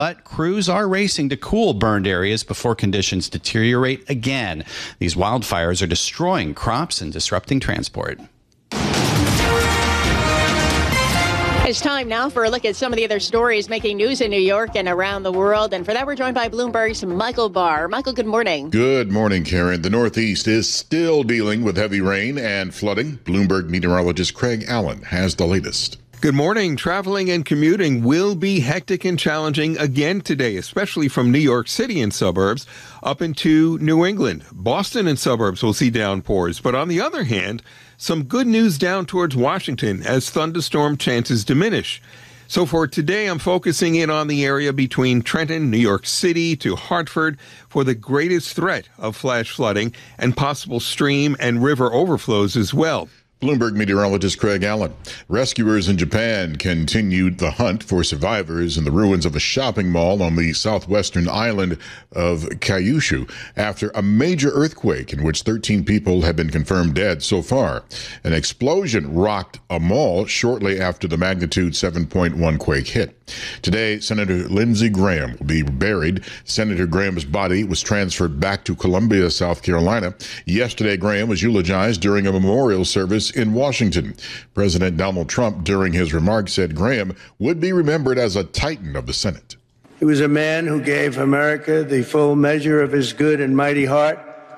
But crews are racing to cool burned areas before conditions deteriorate again. These wildfires are destroying crops and disrupting transport. It's time now for a look at some of the other stories making news in New York and around the world. And for that, we're joined by Bloomberg's Michael Barr. Michael, good morning. Good morning, Karen. The Northeast is still dealing with heavy rain and flooding. Bloomberg meteorologist Craig Allen has the latest. Good morning. Traveling and commuting will be hectic and challenging again today, especially from New York City and suburbs up into New England. Boston and suburbs will see downpours. But on the other hand, some good news down towards Washington as thunderstorm chances diminish. So for today, I'm focusing in on the area between Trenton, New York City to Hartford for the greatest threat of flash flooding and possible stream and river overflows as well. Bloomberg meteorologist Craig Allen. Rescuers in Japan continued the hunt for survivors in the ruins of a shopping mall on the southwestern island of Kyushu after a major earthquake in which 13 people have been confirmed dead so far. An explosion rocked a mall shortly after the magnitude 7.1 quake hit. Today, Senator Lindsey Graham will be buried. Senator Graham's body was transferred back to Columbia, South Carolina. Yesterday, Graham was eulogized during a memorial service in Washington. President Donald Trump, during his remarks, said Graham would be remembered as a titan of the Senate. He was a man who gave America the full measure of his good and mighty heart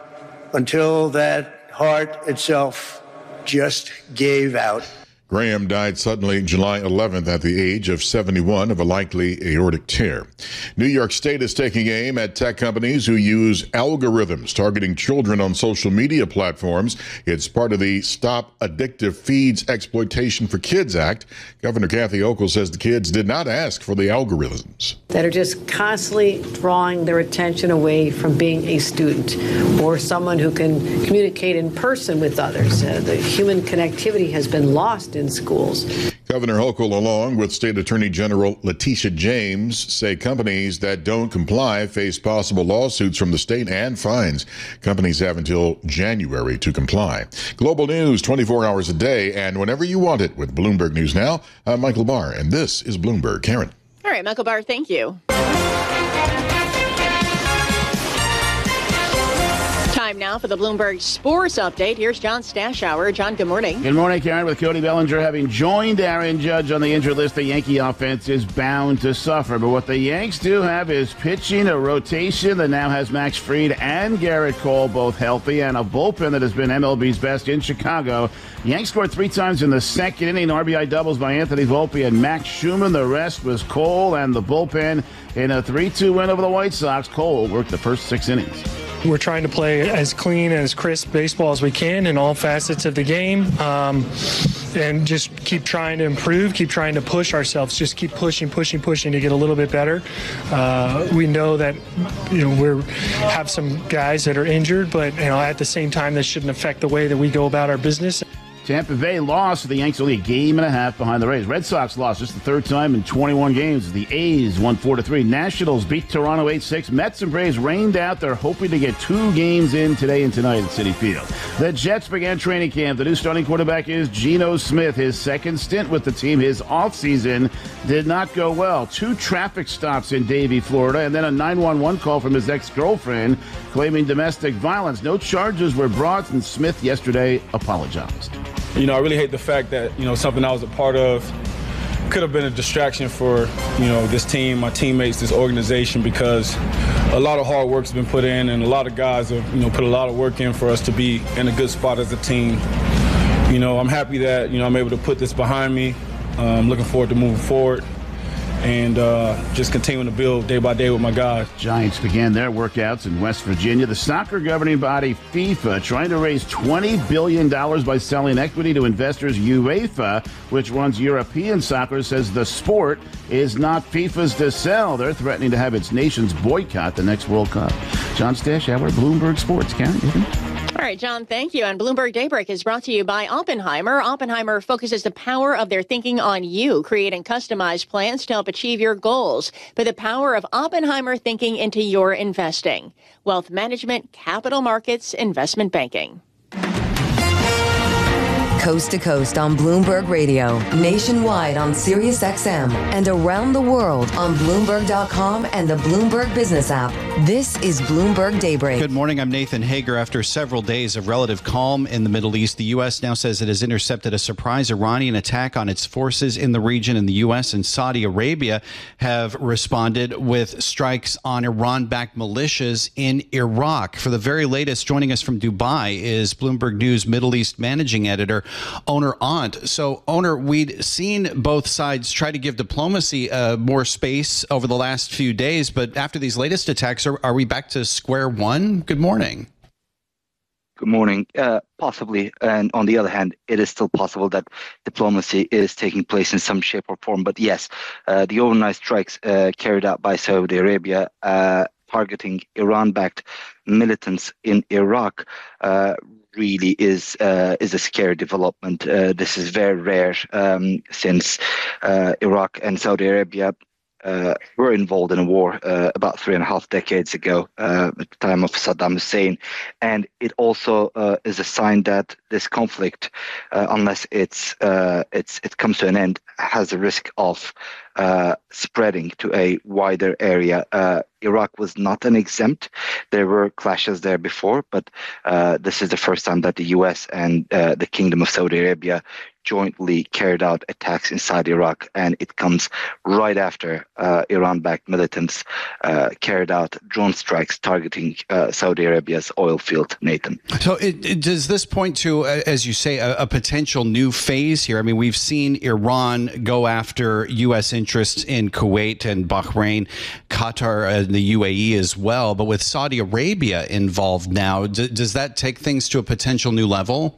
until that heart itself just gave out. Graham died suddenly July 11th at the age of 71 of a likely aortic tear. New York State is taking aim at tech companies who use algorithms targeting children on social media platforms. It's part of the Stop Addictive Feeds Exploitation for Kids Act. Governor Kathy Hochul says the kids did not ask for the algorithms. That are just constantly drawing their attention away from being a student or someone who can communicate in person with others. The human connectivity has been lost in schools. Governor Hochul, along with State Attorney General Letitia James, say companies that don't comply face possible lawsuits from the state and fines. Companies have until January to comply. Global news 24 hours a day and whenever you want it with Bloomberg News Now. I'm Michael Barr, and this is Bloomberg. Karen. All right, Michael Barr, thank you. Time now for the Bloomberg Sports Update. Here's John Stashower. John, good morning. Good morning, Karen. With Cody Bellinger having joined Aaron Judge on the injured list, the Yankee offense is bound to suffer. But what the Yanks do have is pitching, a rotation that now has Max Fried and Garrett Cole both healthy, and a bullpen that has been MLB's best in Chicago. Yanks scored 3 times in the second inning, RBI doubles by Anthony Volpe and Max Schumann. The rest was Cole and the bullpen in a 3-2 win over the White Sox. Cole worked the first 6 innings. We're trying to play as clean and as crisp baseball as we can in all facets of the game, and just keep trying to improve, keep trying to push ourselves, just keep pushing to get a little bit better. We know that we have some guys that are injured, but at the same time, that shouldn't affect the way that we go about our business. Tampa Bay lost. The Yanks only a game and a half behind the Rays. Red Sox lost just the third time in 21 games. The A's won 4-3. Nationals beat Toronto 8-6. Mets and Braves rained out. They're hoping to get 2 games in today and tonight at Citi Field. The Jets began training camp. The new starting quarterback is Geno Smith. His second stint with the team, his offseason, did not go well. 2 traffic stops in Davie, Florida, and then a 911 call from his ex-girlfriend claiming domestic violence. No charges were brought, and Smith yesterday apologized. I really hate the fact that, something I was a part of could have been a distraction for, this team, my teammates, this organization, because a lot of hard work's been put in and a lot of guys have, put a lot of work in for us to be in a good spot as a team. I'm happy that, I'm able to put this behind me. I'm looking forward to moving forward and just continuing to build day by day with my guys. Giants began their workouts in West Virginia. The soccer governing body, FIFA, trying to raise $20 billion by selling equity to investors. UEFA, which runs European soccer, says the sport is not FIFA's to sell. They're threatening to have its nations boycott the next World Cup. John Stashower, Bloomberg Sports. Karen, All right, John, thank you. And Bloomberg Daybreak is brought to you by Oppenheimer. Oppenheimer focuses the power of their thinking on you, creating customized plans to help achieve your goals. Put the power of Oppenheimer thinking into your investing. Wealth management, capital markets, investment banking. Coast to coast on Bloomberg Radio, nationwide on Sirius XM, and around the world on Bloomberg.com and the Bloomberg Business app. This is Bloomberg Daybreak. Good morning. I'm Nathan Hager. After several days of relative calm in the Middle East, the U.S. now says it has intercepted a surprise Iranian attack on its forces in the region, and the U.S. and Saudi Arabia have responded with strikes on Iran-backed militias in Iraq. For the very latest, joining us from Dubai is Bloomberg News Middle East managing editor Oner Ant. So, Oner, we'd seen both sides try to give diplomacy more space over the last few days, but after these latest attacks, are we back to square one? Good morning. Good morning. Possibly. And on the other hand, it is still possible that diplomacy is taking place in some shape or form. But yes, the overnight strikes carried out by Saudi Arabia targeting Iran-backed militants in Iraq really is a scary development. This is very rare since Iraq and Saudi Arabia were involved in a war about 3.5 decades ago at the time of Saddam Hussein. And it also is a sign that this conflict, unless it comes to an end, has a risk of spreading to a wider area. Iraq was not an exempt. There were clashes there before, but this is the first time that the U.S. and the Kingdom of Saudi Arabia jointly carried out attacks inside Iraq, and it comes right after Iran-backed militants carried out drone strikes targeting Saudi Arabia's oil field, Nathan. So does this point to, as you say, a potential new phase here? I mean, we've seen Iran go after U.S. interests in Kuwait and Bahrain, Qatar, and the UAE as well, but with Saudi Arabia involved now, does that take things to a potential new level?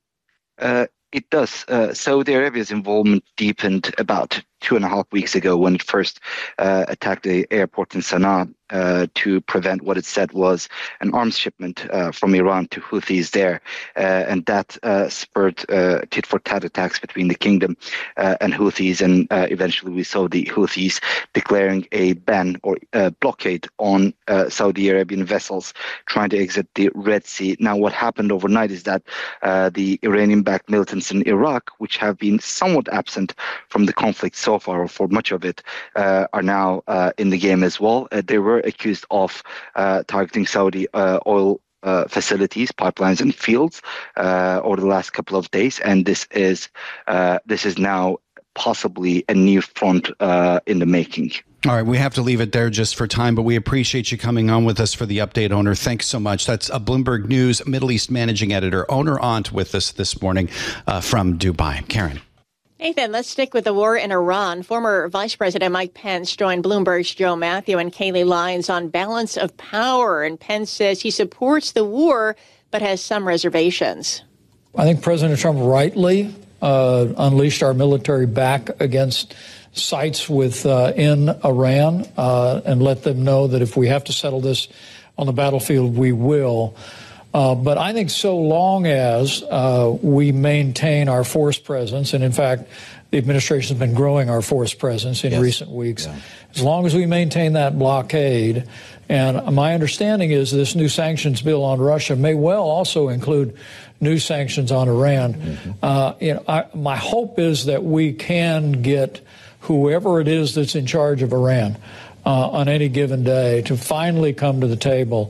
It does. Saudi Arabia's involvement deepened about 2.5 weeks ago when it first attacked the airport in Sana'a to prevent what it said was an arms shipment from Iran to Houthis there. And that spurred tit-for-tat attacks between the kingdom and Houthis. And eventually we saw the Houthis declaring a ban or blockade on Saudi Arabian vessels trying to exit the Red Sea. Now, what happened overnight is that the Iranian-backed militants in Iraq, which have been somewhat absent from the conflict so far, or for much of it, are now in the game as well. They were accused of targeting Saudi oil facilities, pipelines, and fields over the last couple of days, and this is now possibly a new front in the making. All right, we have to leave it there just for time, but we appreciate you coming on with us for the update, Oner. Thanks so much. That's a Bloomberg News Middle East managing editor, Oner Ant, with us this morning from Dubai. Karen. Nathan, let's stick with the war in Iran. Former Vice President Mike Pence joined Bloomberg's Joe Matthew and Kayleigh Lyons on balance of power. And Pence says he supports the war, but has some reservations. I think President Trump rightly unleashed our military back against sites in Iran and let them know that if we have to settle this on the battlefield, we will. But I think so long as we maintain our force presence, and in fact, the administration has been growing our force presence in recent weeks, as long as we maintain that blockade, and my understanding is this new sanctions bill on Russia may well also include new sanctions on Iran. My hope is that we can get whoever it is that's in charge of Iran on any given day to finally come to the table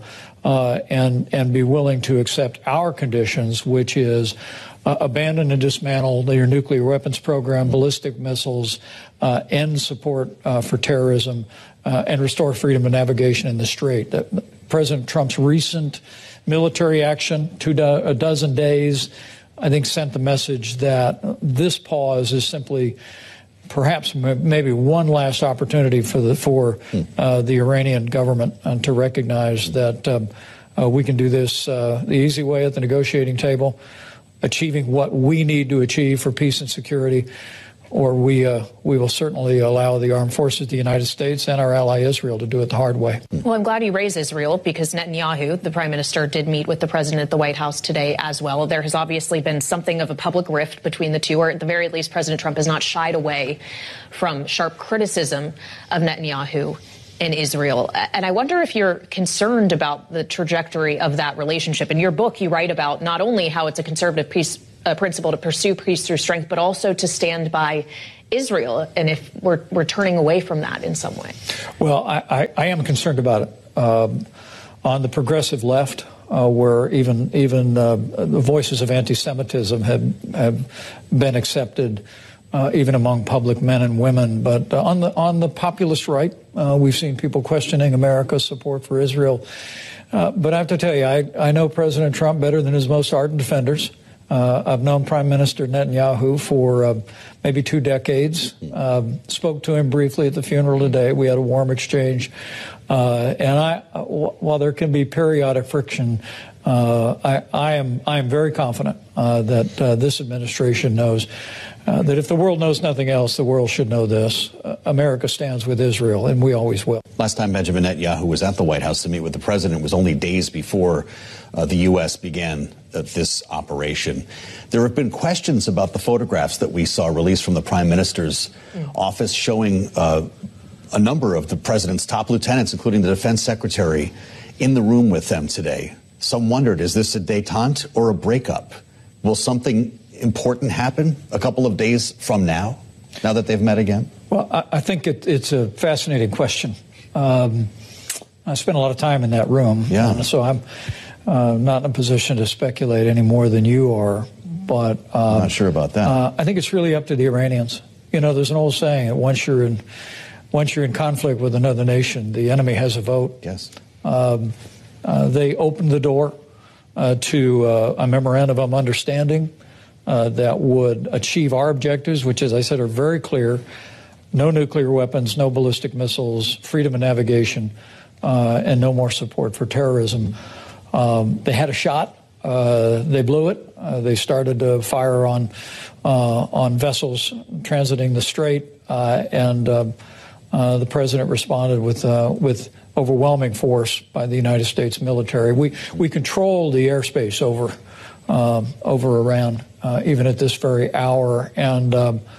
and be willing to accept our conditions, which is abandon and dismantle their nuclear weapons program, ballistic missiles, end support for terrorism, and restore freedom of navigation in the Strait. President Trump's recent military action, a dozen days, I think sent the message that this pause is simply perhaps maybe one last opportunity for the Iranian government to recognize that we can do this the easy way at the negotiating table, achieving what we need to achieve for peace and security, or we will certainly allow the armed forces of the United States and our ally Israel to do it the hard way. Well, I'm glad you raised Israel because Netanyahu, the prime minister, did meet with the president at the White House today as well. There has obviously been something of a public rift between the two, or at the very least, President Trump has not shied away from sharp criticism of Netanyahu in Israel. And I wonder if you're concerned about the trajectory of that relationship. In your book, you write about not only how it's a conservative piece principle to pursue peace through strength, but also to stand by Israel, and if we're turning away from that in some way. Well, I am concerned about it. On the progressive left, where even the voices of anti-Semitism have been accepted, even among public men and women. But on the populist right, we've seen people questioning America's support for Israel. But I have to tell you, I know President Trump better than his most ardent defenders. I've known Prime Minister Netanyahu for maybe 2 decades. Spoke to him briefly at the funeral today. We had a warm exchange. And while there can be periodic friction, I am very confident that this administration knows that if the world knows nothing else, the world should know this. America stands with Israel, and we always will. Last time Benjamin Netanyahu was at the White House to meet with the president was only days before the U.S. began this operation. There have been questions about the photographs that we saw released from the Prime Minister's office showing a number of the president's top lieutenants, including the defense secretary, in the room with them today. Some wondered, is this a détente or a breakup? Will something important happen a couple of days from now that they've met again? Well, I think it's a fascinating question. I spent a lot of time in that room, so I'm not in a position to speculate any more than you are. But I'm not sure about that. I think it's really up to the Iranians. You know, there's an old saying that once you're in conflict with another nation, the enemy has a vote. Yes. They opened the door to a memorandum of understanding that would achieve our objectives, which, as I said, are very clear: no nuclear weapons, no ballistic missiles, freedom of navigation, and no more support for terrorism. They had a shot. They blew it. They started to fire on vessels transiting the strait, and the president responded with overwhelming force by the United States military. We control the airspace over Iran, even at this very hour. And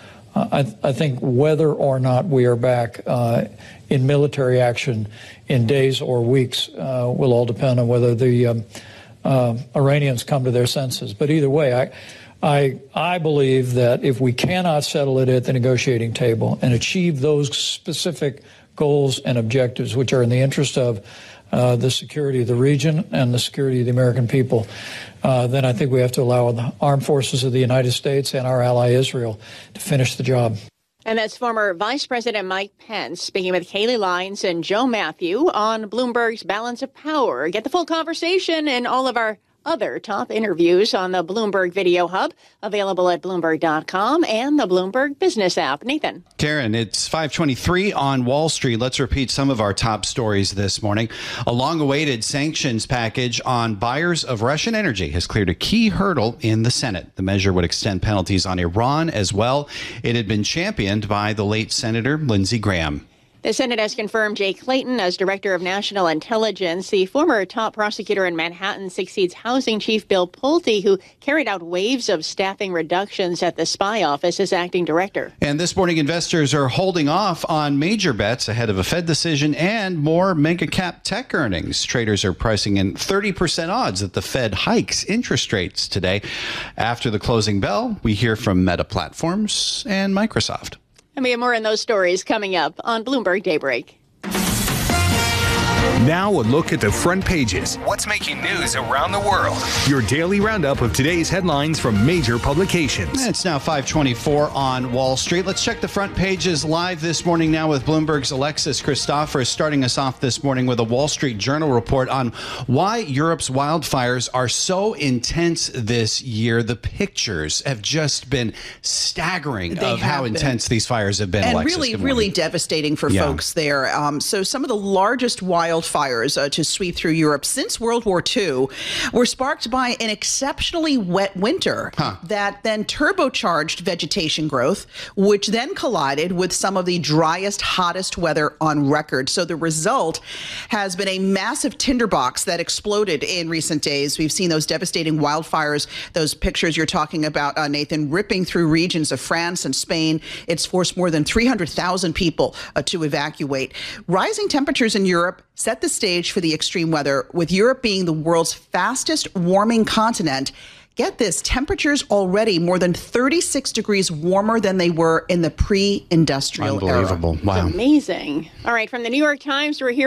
I think whether or not we are back in military action in days or weeks will all depend on whether the Iranians come to their senses. But either way, I believe that if we cannot settle it at the negotiating table and achieve those specific goals and objectives, which are in the interest of the security of the region and the security of the American people, then I think we have to allow the armed forces of the United States and our ally Israel to finish the job. And that's former Vice President Mike Pence speaking with Kayleigh Lyons and Joe Matthew on Bloomberg's Balance of Power. Get the full conversation and all of our other top interviews on the Bloomberg Video Hub, available at Bloomberg.com and the Bloomberg Business app. Nathan. Karen, it's 5:23 on Wall Street. Let's repeat some of our top stories this morning. A long-awaited sanctions package on buyers of Russian energy has cleared a key hurdle in the Senate. The measure would extend penalties on Iran as well. It had been championed by the late Senator Lindsey Graham. The Senate has confirmed Jay Clayton as Director of National Intelligence. The former top prosecutor in Manhattan succeeds Housing Chief Bill Pulte, who carried out waves of staffing reductions at the spy office as acting director. And this morning, investors are holding off on major bets ahead of a Fed decision and more mega-cap tech earnings. Traders are pricing in 30% odds that the Fed hikes interest rates today. After the closing bell, we hear from Meta Platforms and Microsoft. And we have more on those stories coming up on Bloomberg Daybreak. Now a look at the front pages. What's making news around the world? Your daily roundup of today's headlines from major publications. It's now 5:24 on Wall Street. Let's check the front pages live this morning now with Bloomberg's Alexis Christoforous, starting us off this morning with a Wall Street Journal report on why Europe's wildfires are so intense this year. The pictures have just been staggering of how intense these fires have been. And Alexis, really devastating for folks there. So some of the largest wildfires to sweep through Europe since World War II were sparked by an exceptionally wet winter that then turbocharged vegetation growth, which then collided with some of the driest, hottest weather on record. So the result has been a massive tinderbox that exploded in recent days. We've seen those devastating wildfires, those pictures you're talking about, Nathan, ripping through regions of France and Spain. It's forced more than 300,000 people to evacuate. Rising temperatures in Europe set the stage for the extreme weather, with Europe being the world's fastest warming continent, get this, temperatures already more than 36 degrees warmer than they were in the pre-industrial era. Unbelievable. Wow. Amazing. All right, from the New York Times, we're here